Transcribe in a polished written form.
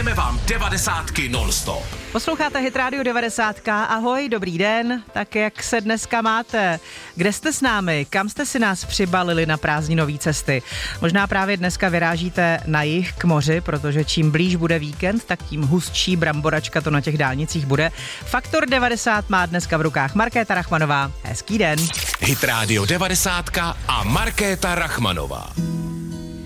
Hrajeme vám 90 non-stop. Posloucháte Hit Radio 90. Ahoj, dobrý den. Tak jak se dneska máte? Kde jste s námi? Kam jste si nás přibalili na prázdninové cesty? Možná právě dneska vyrážíte na jih k moři, protože čím blíž bude víkend, tak tím hustší bramboračka to na těch dálnicích bude. Faktor 90 má dneska v rukách Markéta Rachmanová. Hezký den. Hit Radio 90 a Markéta Rachmanová.